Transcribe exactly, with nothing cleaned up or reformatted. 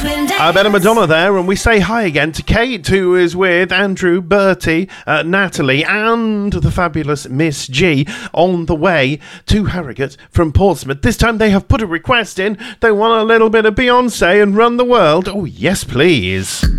Uh, Ben and Madonna there, and we say hi again to Kate, who is with Andrew, Bertie, uh, Natalie, and the fabulous Miss G on the way to Harrogate from Portsmouth. This time they have put a request in. They want a little bit of Beyonce and Run the World. Oh, yes, please.